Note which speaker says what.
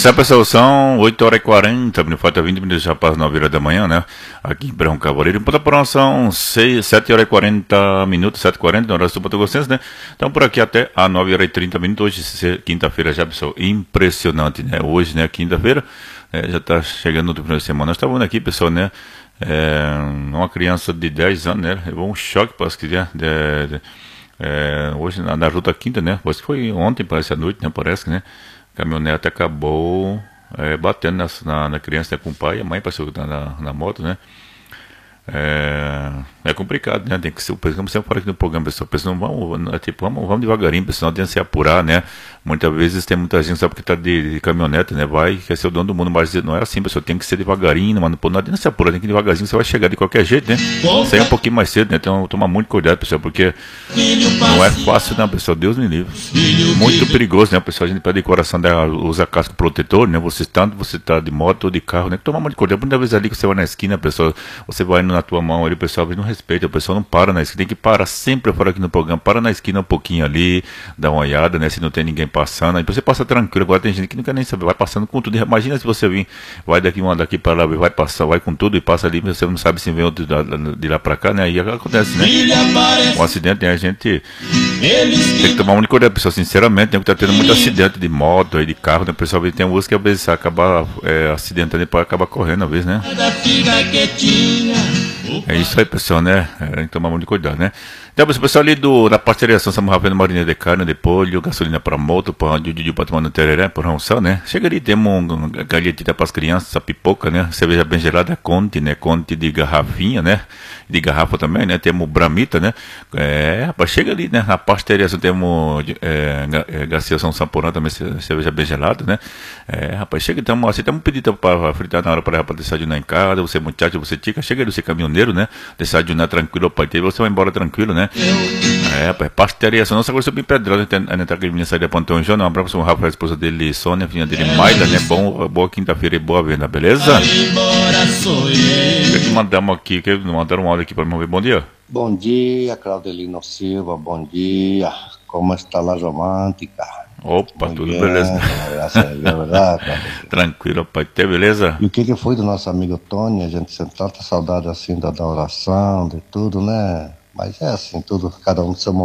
Speaker 1: Essa pessoal são 8h40, falta 20 minutos já para as 9h da manhã, né? Aqui em Brão Cavaleiro. Em Ponta Porã são 7h40, 7h40, na hora do Ponta Gossense, né? Então por aqui até a 9h30. Hoje, quinta-feira, já, pessoal, impressionante, né? Hoje, né, quinta-feira, já está chegando no primeiro de semana. Nós estamos aqui, pessoal, né? Uma criança de 10 anos, né? Levou um choque, parece que hoje na Ruta Quinta, né? Parece que foi ontem, parece à noite, né? Parece que, né? A caminhonete acabou batendo na criança, né, com o pai e a mãe, passou na moto, né? É complicado, né? Tem que ser, como sempre fala aqui no programa, pessoal, vamos devagarinho, pessoal, tem que se apurar, né? Muitas vezes tem muita gente, sabe, que tá de caminhonete, né? Vai, quer ser o dono do mundo, mas não é assim, pessoal, tem que ser devagarinho, mano, não adianta se apurar, tem que ir devagarzinho, você vai chegar de qualquer jeito, né? Sair um pouquinho mais cedo, né? Então, tomar muito cuidado, pessoal, porque não é fácil, não, pessoal, Deus me livre. Muito perigoso, né, pessoal? A gente pede coração, usa casco protetor, né? Você tá de moto ou de carro, né? Tomar muito cuidado. Muitas vezes ali que você vai na esquina, pessoal, você vai na tua mão ali, o pessoal não respeita, o pessoal não para na esquina, tem que parar sempre fora aqui no programa, para na esquina um pouquinho ali, dá uma olhada, né, se não tem ninguém passando, aí você passa tranquilo. Agora tem gente que não quer nem saber, vai passando com tudo. Imagina se você vir, vai daqui para lá, vai passar, vai com tudo e passa ali, você não sabe se vem outro de lá para cá, né, aí acontece, né, um acidente, né, a gente tem que tomar muito cuidado, pessoal, sinceramente, tem que estar tendo muito acidente de moto e de carro, né, pessoal, tem uns que às vezes acaba acidentando e pode acabar correndo, às vezes, né. É isso aí, pessoal, né? Tem que tomar muito cuidado, né? Então, pessoal, ali da pasteurização, São Rafael, marinha de carne, de polho, gasolina para moto, pão de para tomar no tereré, por almoçar, né? Chega ali, temos galhetita para as crianças, a pipoca, né? Cerveja bem gelada, Conte, né? Conte de garrafinha, né? De garrafa também, né? Temos Bramita, né? Rapaz, chega ali, né? Na pasteurização temos Garcia São Saporã também, cerveja bem gelada, né? Rapaz, chega, temos um pedido para fritar na hora para desayunar em casa, você muchacho, você tica, chega ali, você caminhoneiro, né? Desayunar tranquilo, pai, você vai embora tranquilo, né? Rapaz, pasteurização, nossa, agora eu sou bem pedrado, a gente tá aqui, menina, sair de Pontão João, um abraço para o Rafael, a esposa dele, Sônia, a filha dele, Maida, né? Boa quinta-feira e boa venda, beleza? Quer que mandamos aqui, mandaram um áudio aqui para mim ver, bom dia.
Speaker 2: Bom dia, Claudelino Silva, bom dia. Como está a romântica?
Speaker 1: Opa, tudo beleza.
Speaker 2: Graças a Deus, verdade,
Speaker 1: tranquilo, pai, beleza?
Speaker 2: E o que foi do nosso amigo Tony? A gente sente tanta saudade assim da oração, de tudo, né? Mas é assim, tudo, cada um do seu momento.